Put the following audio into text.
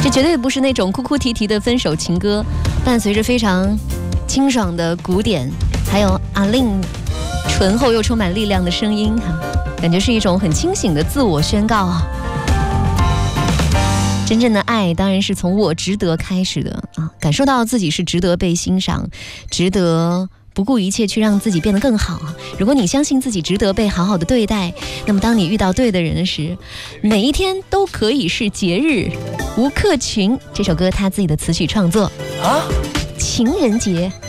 这绝对不是那种哭哭啼啼的分手情歌，伴随着非常清爽的鼓点，还有阿令醇厚又充满力量的声音，感觉是一种很清醒的自我宣告啊。真正的爱当然是从我值得开始的啊，感受到自己是值得被欣赏，值得不顾一切去让自己变得更好。如果你相信自己值得被好好的对待，那么当你遇到对的人时，每一天都可以是节日。吴克群这首歌他自己的词曲创作啊，情人节。